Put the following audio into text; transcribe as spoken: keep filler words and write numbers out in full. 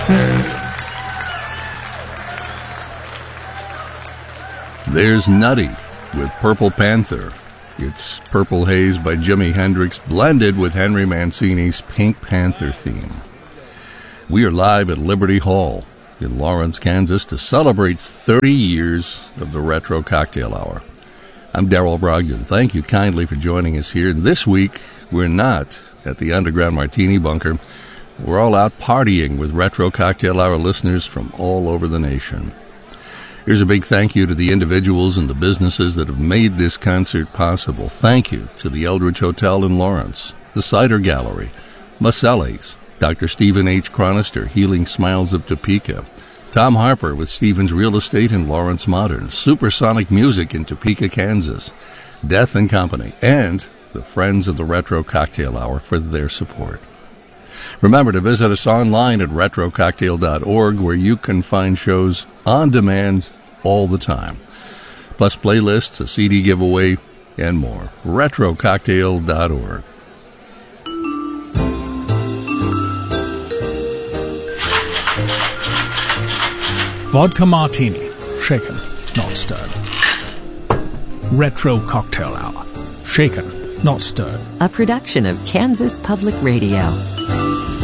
There's Nutty with Purple Panther. It's Purple Haze by Jimi Hendrix blended with Henry Mancini's Pink Panther theme. We are live at Liberty Hall in Lawrence, Kansas to celebrate thirty years of the Retro Cocktail Hour. I'm Darrell Brogdon. Thank you kindly for joining us here. This week, we're not at the Underground Martini Bunker. We're all out partying with Retro Cocktail Hour listeners from all over the nation. Here's a big thank you to the individuals and the businesses that have made this concert possible. Thank you to the Eldridge Hotel in Lawrence, the Cider Gallery, Maselli's, Doctor Stephen H. Chronister, Healing Smiles of Topeka, Tom Harper with Stevens Real Estate in Lawrence Modern, Supersonic Music in Topeka, Kansas, Death and Company, and the Friends of the Retro Cocktail Hour for their support. Remember to visit us online at retro cocktail dot org, where you can find shows on demand all the time, plus playlists, a C D giveaway, and more. retro cocktail dot org. Vodka Martini, shaken, not stirred. Retro Cocktail Hour, shaken, not stirred. A production of Kansas Public Radio.